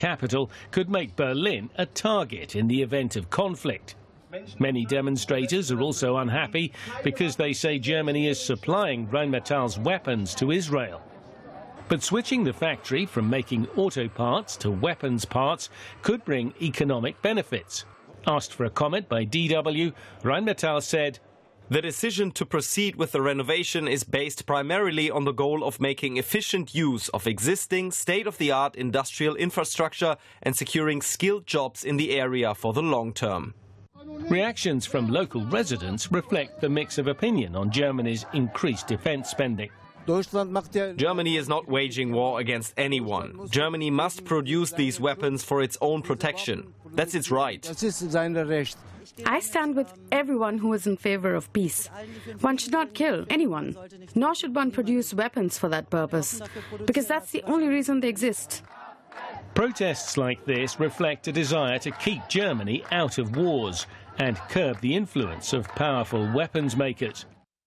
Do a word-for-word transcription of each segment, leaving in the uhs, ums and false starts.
capital could make Berlin a target in the event of conflict. Many demonstrators are also unhappy because they say Germany is supplying Rheinmetall's weapons to Israel. But switching the factory from making auto parts to weapons parts could bring economic benefits. Asked for a comment by D W, Rheinmetall said, "The decision to proceed with the renovation is based primarily on the goal of making efficient use of existing state-of-the-art industrial infrastructure and securing skilled jobs in the area for the long term." Reactions from local residents reflect the mix of opinion on Germany's increased defense spending. Germany is not waging war against anyone. Germany must produce these weapons for its own protection. That's its right. I stand with everyone who is in favor of peace. One should not kill anyone, nor should one produce weapons for that purpose, because that's the only reason they exist. Protests like this reflect a desire to keep Germany out of wars and curb the influence of powerful weapons makers.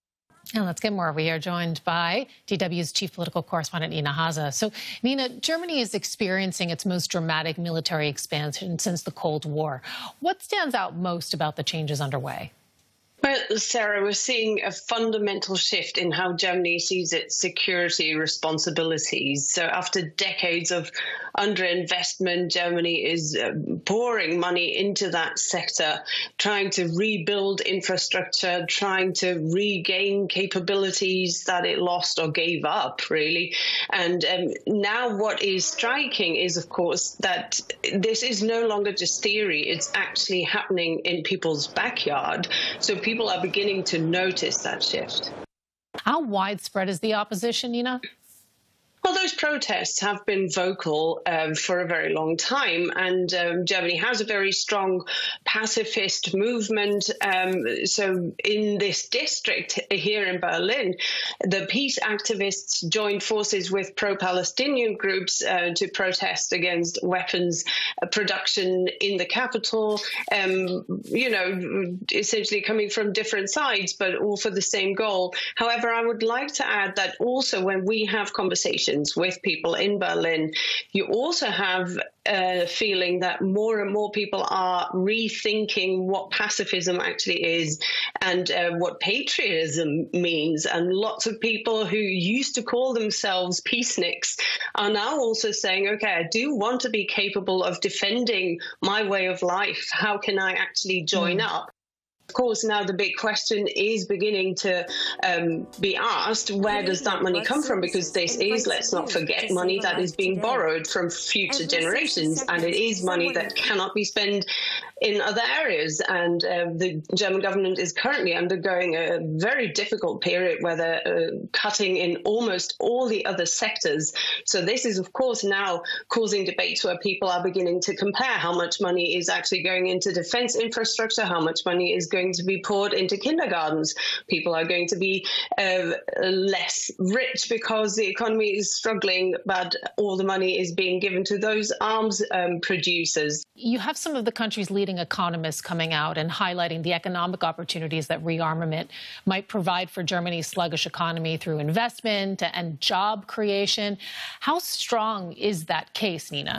And let's get more. We are joined by D W's chief political correspondent, Nina Haase. So, Nina, Germany is experiencing its most dramatic military expansion since the Cold War. What stands out most about the changes underway? Well, Sarah, we're seeing a fundamental shift in how Germany sees its security responsibilities. So after decades of underinvestment, Germany is uh, pouring money into that sector, trying to rebuild infrastructure, trying to regain capabilities that it lost or gave up, really. And um, now what is striking is, of course, that this is no longer just theory. It's actually happening in people's backyard. So people People are beginning to notice that shift. How widespread is the opposition, Nina? Well, those protests have been vocal um, for a very long time, and um, Germany has a very strong pacifist movement. Um, so in this district here in Berlin, the peace activists joined forces with pro-Palestinian groups uh, to protest against weapons production in the capital, um, you know, essentially coming from different sides, but all for the same goal. However, I would like to add that also when we have conversations with people in Berlin, you also have a feeling that more and more people are rethinking what pacifism actually is and uh, what patriotism means. And lots of people who used to call themselves peaceniks are now also saying, okay, I do want to be capable of defending my way of life. How can I actually join mm. up? Of course, now the big question is beginning to um, be asked, where does that money come from? Because this is, let's not forget, money that is being borrowed from future generations, and it is money that cannot be spent in other areas. And uh, the German government is currently undergoing a very difficult period where they're uh, cutting in almost all the other sectors. So this is, of course, now causing debates where people are beginning to compare how much money is actually going into defense infrastructure, how much money is going to be poured into kindergartens. People are going to be uh, less rich because the economy is struggling, but all the money is being given to those arms um, producers. You have some of the country's leading economists coming out and highlighting the economic opportunities that rearmament might provide for Germany's sluggish economy through investment and job creation. How strong is that case, Nina?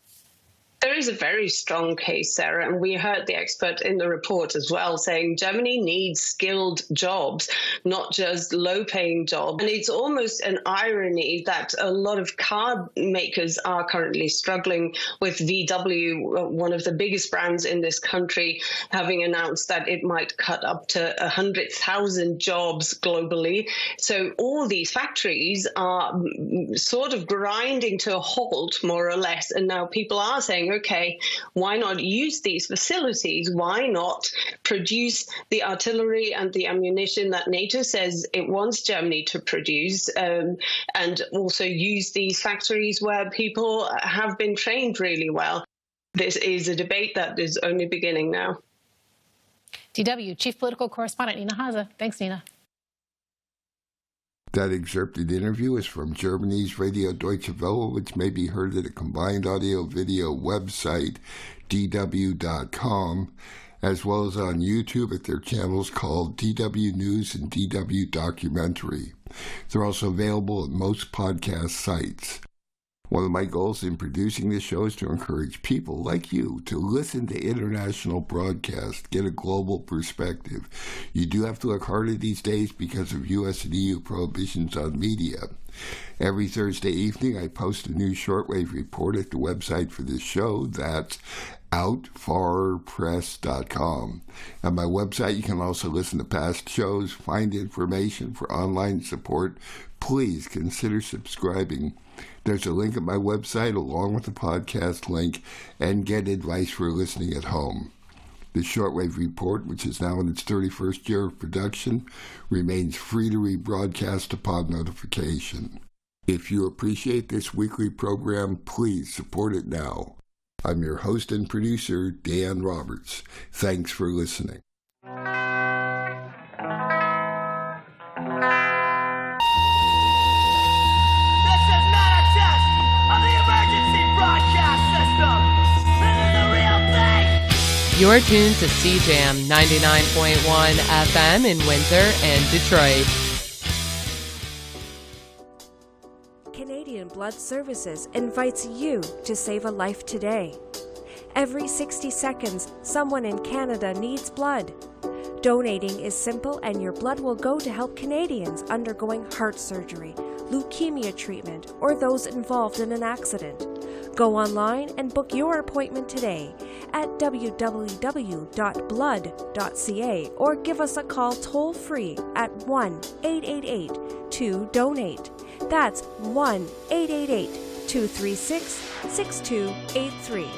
There is a very strong case, Sarah, and we heard the expert in the report as well saying Germany needs skilled jobs, not just low-paying jobs. And it's almost an irony that a lot of car makers are currently struggling with V W, one of the biggest brands in this country, having announced that it might cut up to one hundred thousand jobs globally. So all these factories are sort of grinding to a halt, more or less, and now people are saying, okay, why not use these facilities? Why not produce the artillery and the ammunition that NATO says it wants Germany to produce, um, and also use these factories where people have been trained really well? This is a debate that is only beginning now. D W Chief Political Correspondent Nina Haase. Thanks, Nina. That excerpted interview is from Germany's Radio Deutsche Welle, which may be heard at a combined audio-video website, D W dot com, as well as on YouTube at their channels called D W News and D W Documentary. They're also available at most podcast sites. One of my goals in producing this show is to encourage people like you to listen to international broadcasts, get a global perspective. You do have to look harder these days because of U S and E U prohibitions on media. Every Thursday evening, I post a new shortwave report at the website for this show. That's out far press dot com. At my website, you can also listen to past shows, find information for online support. Please consider subscribing. There's a link at my website along with the podcast link, and get advice for listening at home. The Shortwave Report, which is now in its thirty-first year of production, remains free to rebroadcast upon notification. If you appreciate this weekly program, please support it now. I'm your host and producer, Dan Roberts. Thanks for listening. You're tuned to C Jam ninety-nine point one F M in Windsor and Detroit. Canadian Blood Services invites you to save a life today. Every sixty seconds, someone in Canada needs blood. Donating is simple, and your blood will go to help Canadians undergoing heart surgery, leukemia treatment, or those involved in an accident. Go online and book your appointment today at w w w dot blood dot c a or give us a call toll-free at one eight eight eight two donate. That's one eight eight eight two three six six two eight three.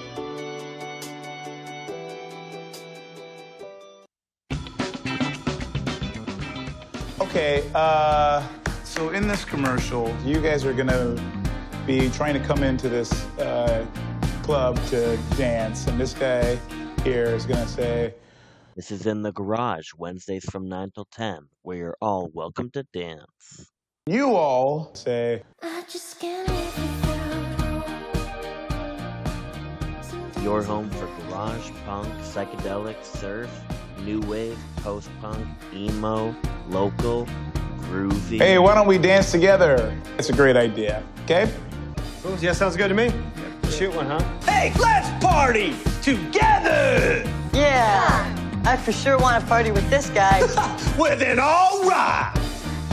Okay, uh, so in this commercial, you guys are gonna be trying to come into this uh, club to dance, and this guy here is gonna say, "This is in the garage, Wednesdays from nine till ten, where you're all welcome to dance." You all say, "I just can't live without." Your home for garage, punk, psychedelic, surf, new wave, post-punk, emo, local, groovy. Hey, why don't we dance together? It's a great idea, okay? Cool. Yeah, sounds good to me. Shoot one, huh? Hey, let's party together! Yeah, I for sure want to party with this guy. Well, then, all right!